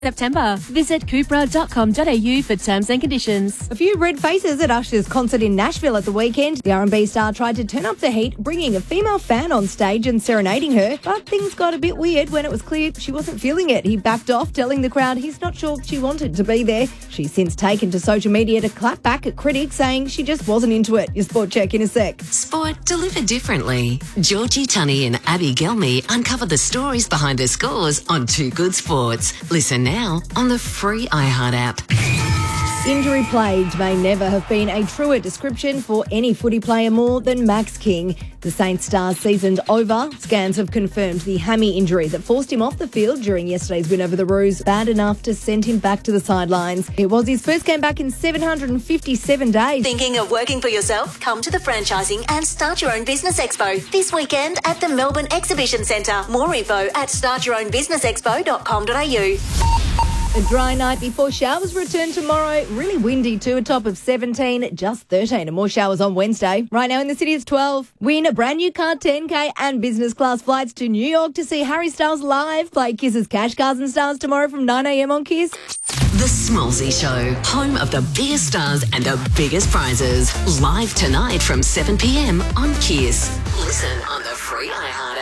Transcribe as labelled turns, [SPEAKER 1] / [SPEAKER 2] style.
[SPEAKER 1] September. Visit Cupra.com.au for terms and conditions.
[SPEAKER 2] A few red faces at Usher's concert in Nashville at the weekend. The R&B star tried to turn up the heat, bringing a female fan on stage and serenading her, but things got a bit weird when it was clear she wasn't feeling it. He backed off, telling the crowd he's not sure she wanted to be there. She's since taken to social media to clap back at critics, saying she just wasn't into it. Your sport check in a sec.
[SPEAKER 3] Sport delivered differently. Georgie Tunney and Abby Gelmy uncover the stories behind the scores on Too Good Sports. Listen now on the free iHeart app.
[SPEAKER 2] Injury plagued may never have been a truer description for any footy player more than Max King. The Saints star's season's over. Scans have confirmed the hammy injury that forced him off the field during yesterday's win over the Roos, bad enough to send him back to the sidelines. It was his first game back in 757 days.
[SPEAKER 4] Thinking of working for yourself? Come to the Franchising and Start Your Own Business Expo this weekend at the Melbourne Exhibition Centre. More info at startyourownbusinessexpo.com.au.
[SPEAKER 2] A dry night before showers return tomorrow. Really windy too, a top of 17, just 13 and more showers on Wednesday. Right now in the city it's 12. Win a brand new car, 10K and business class flights to New York to see Harry Styles live. Play Kiss's Cash Cars and Stars tomorrow from 9am on Kiss.
[SPEAKER 3] The Smallsy Show, home of the biggest stars and the biggest prizes. Live tonight from 7pm on Kiss. Listen on the free iHeart app.